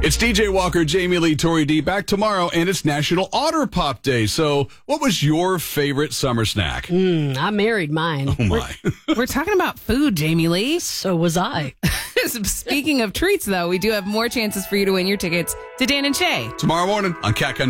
It's DJ Walker, Jamie Lee, Tori D back tomorrow, and it's National Otter Pop Day. So, what was your favorite summer snack? I married mine. Oh, my. We're talking about food, Jamie Lee. So was I. Speaking of treats, though, we do have more chances for you to win your tickets to Dan and Shay. Tomorrow morning on Cat Country.